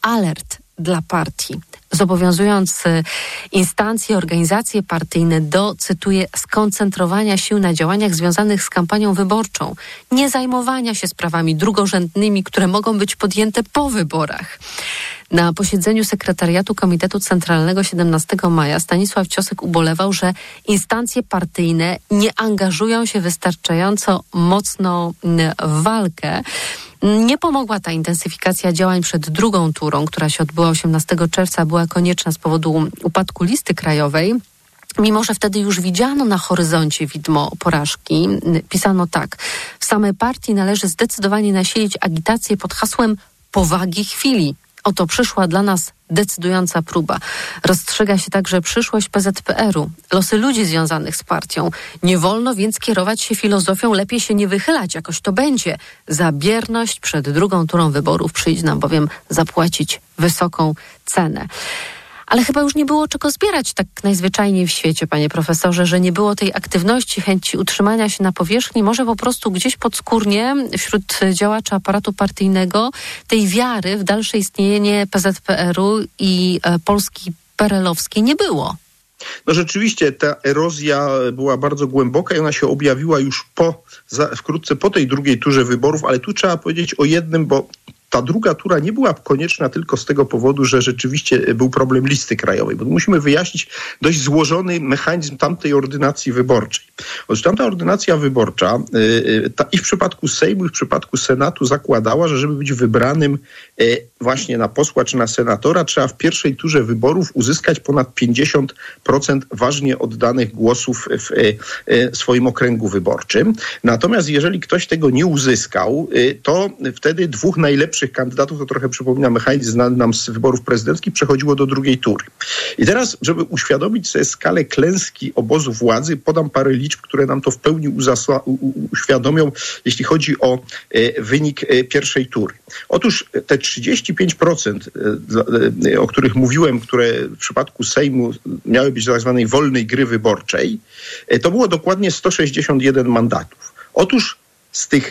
alert dla partii, zobowiązując instancje, organizacje partyjne do, cytuję, skoncentrowania sił na działaniach związanych z kampanią wyborczą, nie zajmowania się sprawami drugorzędnymi, które mogą być podjęte po wyborach. Na posiedzeniu sekretariatu Komitetu Centralnego siedemnastego maja Stanisław Ciosek ubolewał, że instancje partyjne nie angażują się wystarczająco mocno w walkę. Nie pomogła ta intensyfikacja działań przed drugą turą, która się odbyła osiemnastego czerwca, była konieczna z powodu upadku listy krajowej. Mimo że wtedy już widziano na horyzoncie widmo porażki, pisano tak: w samej partii należy zdecydowanie nasilić agitację pod hasłem powagi chwili. Oto przyszła dla nas decydująca próba. Rozstrzyga się także przyszłość P Z P R u, losy ludzi związanych z partią. Nie wolno więc kierować się filozofią, lepiej się nie wychylać, jakoś to będzie. Za bierność przed drugą turą wyborów przyjdzie nam bowiem zapłacić wysoką cenę. Ale chyba już nie było czego zbierać tak najzwyczajniej w świecie, panie profesorze, że nie było tej aktywności, chęci utrzymania się na powierzchni, może po prostu gdzieś podskórnie wśród działaczy aparatu partyjnego tej wiary w dalsze istnienie P Z P R u i e, Polski perelowskiej nie było. No rzeczywiście ta erozja była bardzo głęboka i ona się objawiła już po, za, wkrótce po tej drugiej turze wyborów, ale tu trzeba powiedzieć o jednym, bo ta druga tura nie była konieczna tylko z tego powodu, że rzeczywiście był problem listy krajowej, bo musimy wyjaśnić dość złożony mechanizm tamtej ordynacji wyborczej. Otóż tamta ordynacja wyborcza yy, ta, i w przypadku Sejmu, i w przypadku Senatu zakładała, że żeby być wybranym yy, właśnie na posła czy na senatora, trzeba w pierwszej turze wyborów uzyskać ponad pięćdziesiąt procent ważnie oddanych głosów w yy, swoim okręgu wyborczym. Natomiast jeżeli ktoś tego nie uzyskał, yy, to wtedy dwóch najlepszych kandydatów, to trochę przypomina mechanizm znany nam z wyborów prezydenckich, przechodziło do drugiej tury. I teraz, żeby uświadomić sobie skalę klęski obozu władzy, podam parę liczb, które nam to w pełni uzasła, u, uświadomią, jeśli chodzi o e, wynik e, pierwszej tury. Otóż te trzydzieści pięć procent, e, e, o których mówiłem, które w przypadku Sejmu miały być tak zwanej wolnej gry wyborczej, e, to było dokładnie sto sześćdziesiąt jeden mandatów. Otóż z tych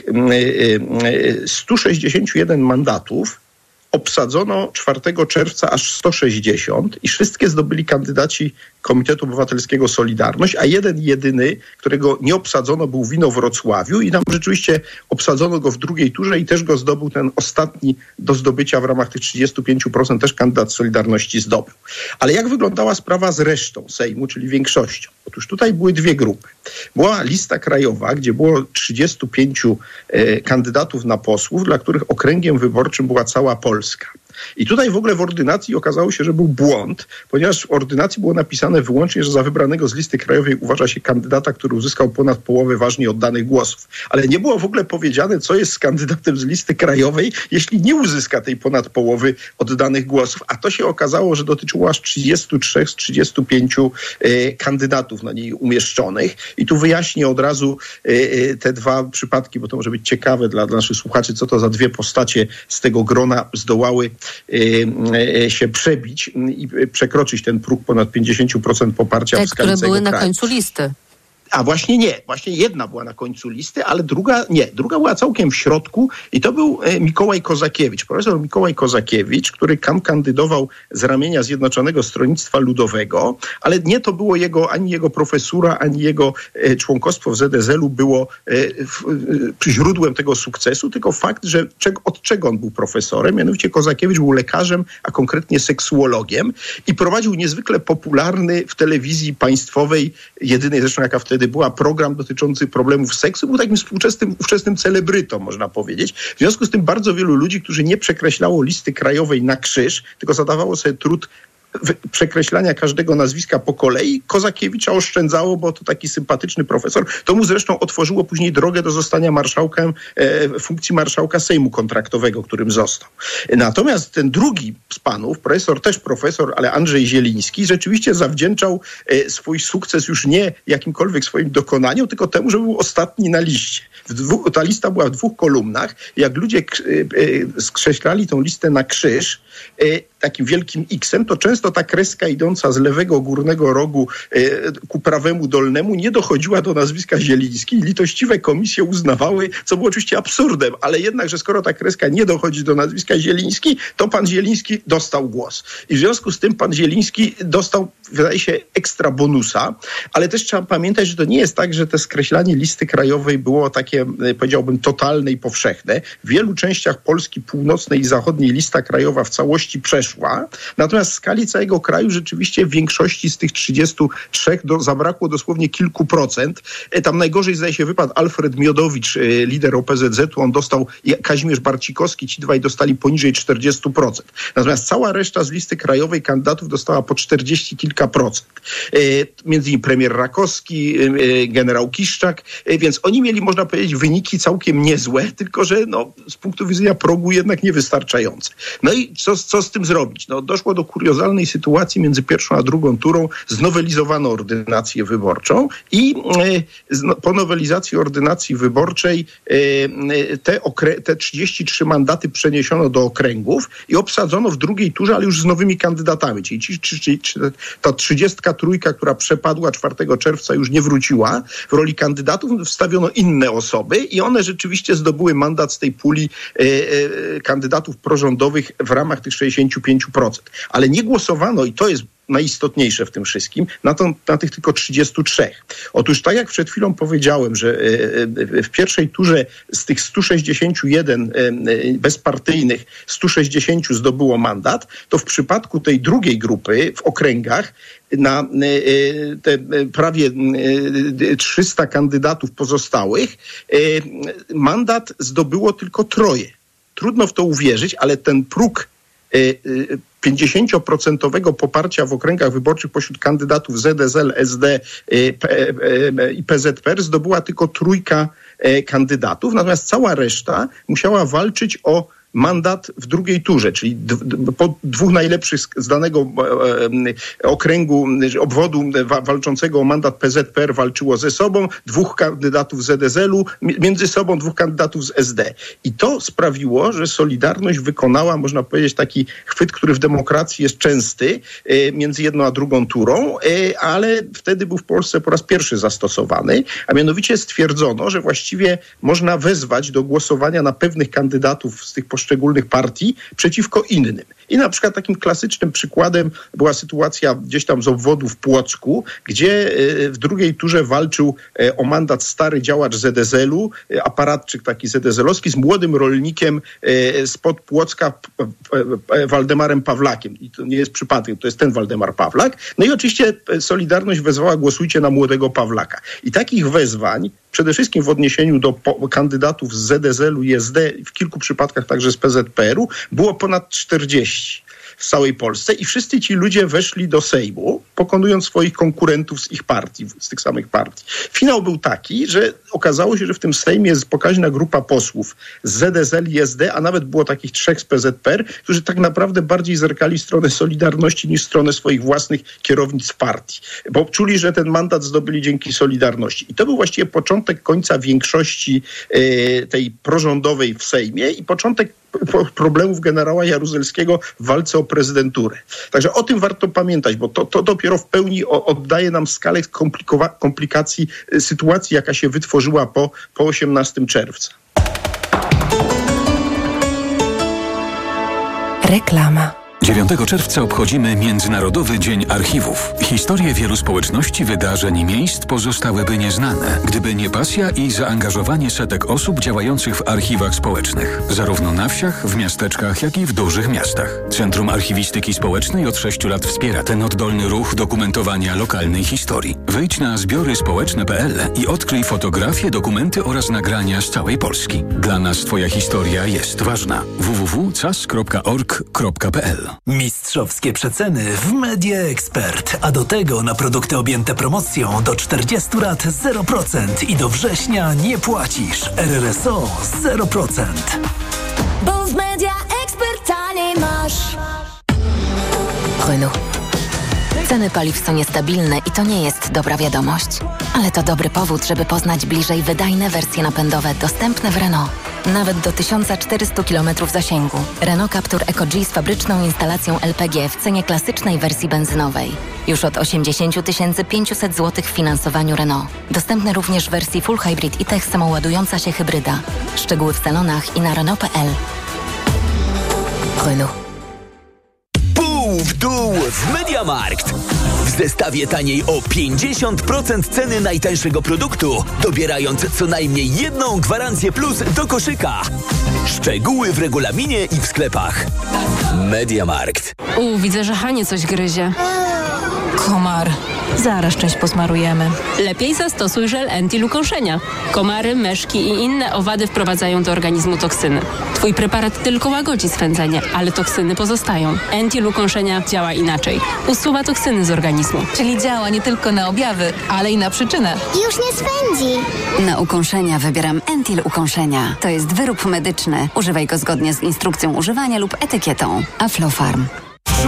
stu sześćdziesięciu jeden mandatów obsadzono czwartego czerwca aż sto sześćdziesiąt i wszystkie zdobyli kandydaci Komitetu Obywatelskiego Solidarność, a jeden jedyny, którego nie obsadzono, był w Inowrocławiu i tam rzeczywiście obsadzono go w drugiej turze i też go zdobył ten ostatni do zdobycia w ramach tych trzydziestu pięciu procent też kandydat Solidarności zdobył. Ale jak wyglądała sprawa z resztą Sejmu, czyli większością? Otóż tutaj były dwie grupy. Była lista krajowa, gdzie było trzydziestu pięciu e, kandydatów na posłów, dla których okręgiem wyborczym była cała Polska. I tutaj w ogóle w ordynacji okazało się, że był błąd, ponieważ w ordynacji było napisane wyłącznie, że za wybranego z listy krajowej uważa się kandydata, który uzyskał ponad połowę ważnie oddanych głosów. Ale nie było w ogóle powiedziane, co jest z kandydatem z listy krajowej, jeśli nie uzyska tej ponad połowy oddanych głosów. A to się okazało, że dotyczyło aż trzydziestu trzech z trzydziestu pięciu e, kandydatów na niej umieszczonych. I tu wyjaśnię od razu e, te dwa przypadki, bo to może być ciekawe dla, dla naszych słuchaczy, co to za dwie postacie z tego grona zdołały się przebić i przekroczyć ten próg ponad pięćdziesiąt procent poparcia te, w skali które były kraju. Na końcu listy. A właśnie nie. Właśnie jedna była na końcu listy, ale druga nie. Druga była całkiem w środku i to był Mikołaj Kozakiewicz. Profesor Mikołaj Kozakiewicz, który tam kandydował z ramienia Zjednoczonego Stronnictwa Ludowego, ale nie to było jego, ani jego profesura, ani jego członkostwo w Z S L u było źródłem tego sukcesu, tylko fakt, że od czego on był profesorem. Mianowicie Kozakiewicz był lekarzem, a konkretnie seksuologiem i prowadził niezwykle popularny w telewizji państwowej, jedynej zresztą jaka wtedy była, program dotyczący problemów seksu. Był takim współczesnym ówczesnym celebrytą, można powiedzieć. W związku z tym bardzo wielu ludzi, którzy nie przekreślało listy krajowej na krzyż, tylko zadawało sobie trud przekreślania każdego nazwiska po kolei, Kozakiewicza oszczędzało, bo to taki sympatyczny profesor. To mu zresztą otworzyło później drogę do zostania marszałkiem, e, funkcji marszałka Sejmu kontraktowego, którym został. Natomiast ten drugi z panów, profesor, też profesor, ale Andrzej Zieliński, rzeczywiście zawdzięczał e, swój sukces już nie jakimkolwiek swoim dokonaniom, tylko temu, że był ostatni na liście. W dwu, ta lista była w dwóch kolumnach. Jak ludzie e, e, skreślali tą listę na krzyż, e, takim wielkim X-em, to często często ta kreska idąca z lewego górnego rogu ku prawemu dolnemu nie dochodziła do nazwiska Zieliński. Litościwe komisje uznawały, co było oczywiście absurdem, ale jednak, że skoro ta kreska nie dochodzi do nazwiska Zieliński, to pan Zieliński dostał głos. I w związku z tym pan Zieliński dostał, wydaje się, ekstra bonusa, ale też trzeba pamiętać, że to nie jest tak, że to skreślanie listy krajowej było takie, powiedziałbym, totalne i powszechne. W wielu częściach Polski północnej i zachodniej lista krajowa w całości przeszła, natomiast w skali całego kraju rzeczywiście w większości z tych trzydziestu trzech do, zabrakło dosłownie kilku procent. Tam najgorzej, zdaje się, wypadł Alfred Miodowicz, lider O P Z Z u, on dostał, Kazimierz Barcikowski, ci dwaj dostali poniżej czterdziestu procent. Natomiast cała reszta z listy krajowej kandydatów dostała po czterdzieści kilka procent. Między innymi premier Rakowski, generał Kiszczak, więc oni mieli, można powiedzieć, wyniki całkiem niezłe, tylko że no, z punktu widzenia progu jednak niewystarczające. No i co, co z tym zrobić? No, doszło do kuriozalnej sytuacji między pierwszą a drugą turą, znowelizowano ordynację wyborczą i e, po nowelizacji ordynacji wyborczej e, te, okre, te trzydzieści trzy mandaty przeniesiono do okręgów i obsadzono w drugiej turze, ale już z nowymi kandydatami. Czyli, czyli, czyli, czyli ta trzydziestka trójka, która przepadła czwartego czerwca, już nie wróciła. W roli kandydatów wstawiono inne osoby i one rzeczywiście zdobyły mandat z tej puli e, e, kandydatów prorządowych w ramach tych sześćdziesięciu pięciu procent. Ale nie głosowano, i to jest najistotniejsze w tym wszystkim, na, to, na tych tylko trzydziestu trzech. Otóż tak jak przed chwilą powiedziałem, że w pierwszej turze z tych stu sześćdziesięciu jeden bezpartyjnych stu sześćdziesięciu zdobyło mandat, to w przypadku tej drugiej grupy w okręgach na te prawie trzysta kandydatów pozostałych mandat zdobyło tylko troje. Trudno w to uwierzyć, ale ten próg pięćdziesięcioprocentowego poparcia w okręgach wyborczych pośród kandydatów Z S L, S D i P Z P R zdobyła tylko trójka kandydatów, natomiast cała reszta musiała walczyć o mandat w drugiej turze, czyli d- d- po dwóch najlepszych z danego e, okręgu, obwodu wa- walczącego o mandat P Z P R walczyło ze sobą, dwóch kandydatów Z S L u, m- między sobą dwóch kandydatów z S D. I to sprawiło, że Solidarność wykonała, można powiedzieć, taki chwyt, który w demokracji jest częsty, e, między jedną a drugą turą, e, ale wtedy był w Polsce po raz pierwszy zastosowany, a mianowicie stwierdzono, że właściwie można wezwać do głosowania na pewnych kandydatów z tych poszczególnych partii przeciwko innym. I na przykład takim klasycznym przykładem była sytuacja gdzieś tam z obwodu w Płocku, gdzie w drugiej turze walczył o mandat stary działacz Z S L u, aparatczyk taki Z S L owski, z młodym rolnikiem spod Płocka, Waldemarem Pawlakiem. I to nie jest przypadkiem, to jest ten Waldemar Pawlak. No i oczywiście Solidarność wezwała, głosujcie na młodego Pawlaka. I takich wezwań, przede wszystkim w odniesieniu do po- kandydatów z Z S L u i S D, w kilku przypadkach także z P Z P R u, było ponad czterdzieści w całej Polsce i wszyscy ci ludzie weszli do Sejmu, pokonując swoich konkurentów z ich partii, z tych samych partii. Finał był taki, że okazało się, że w tym Sejmie jest pokaźna grupa posłów z Z S L i S D, a nawet było takich trzech z P Z P R, którzy tak naprawdę bardziej zerkali w stronę Solidarności niż w stronę swoich własnych kierownictw partii, bo czuli, że ten mandat zdobyli dzięki Solidarności. I to był właściwie początek końca większości e, tej prorządowej w Sejmie i początek problemów generała Jaruzelskiego w walce o prezydenturę. Także o tym warto pamiętać, bo to, to dopiero w pełni oddaje nam skalę komplikowa- komplikacji sytuacji, jaka się wytworzyła po, po osiemnastego czerwca. Reklama. dziewiątego czerwca obchodzimy Międzynarodowy Dzień Archiwów. Historie wielu społeczności, wydarzeń i miejsc pozostałyby nieznane, gdyby nie pasja i zaangażowanie setek osób działających w archiwach społecznych. Zarówno na wsiach, w miasteczkach, jak i w dużych miastach. Centrum Archiwistyki Społecznej od sześciu lat wspiera ten oddolny ruch dokumentowania lokalnej historii. Wejdź na zbiory społeczne kropka p l i odkryj fotografie, dokumenty oraz nagrania z całej Polski. Dla nas Twoja historia jest ważna. w w w kropka c a s kropka org kropka p l Mistrzowskie przeceny w Media Expert, a do tego na produkty objęte promocją do czterdziestu lat zero procent i do września nie płacisz. R R S O zero procent. Bo w Media Expert taniej masz. Renault. Ceny paliw są niestabilne i to nie jest dobra wiadomość. Ale to dobry powód, żeby poznać bliżej wydajne wersje napędowe dostępne w Renault. Nawet do tysiąc czterysta kilometrów zasięgu. Renault Captur Eco G z fabryczną instalacją L P G w cenie klasycznej wersji benzynowej. Już od osiemdziesiąt tysięcy pięćset złotych w finansowaniu Renault. Dostępny również w wersji Full Hybrid i Tech samoładująca się hybryda. Szczegóły w salonach i na Renault kropka p l. Renault. Pół w dół w MediaMarkt. W zestawie taniej o pięćdziesiąt procent ceny najtańszego produktu, dobierając co najmniej jedną gwarancję plus do koszyka. Szczegóły w regulaminie i w sklepach. MediaMarkt. U, widzę, że Hanie coś gryzie. Komar. Zaraz część posmarujemy. Lepiej zastosuj żel Entil ukąszenia. Komary, myszki i inne owady wprowadzają do organizmu toksyny. Twój preparat tylko łagodzi swędzenie, ale toksyny pozostają. Entil ukąszenia działa inaczej. Usuwa toksyny z organizmu. Czyli działa nie tylko na objawy, ale i na przyczynę. Już nie swędzi. Na ukąszenia wybieram Entil ukąszenia. To jest wyrób medyczny. Używaj go zgodnie z instrukcją używania lub etykietą. Aflofarm.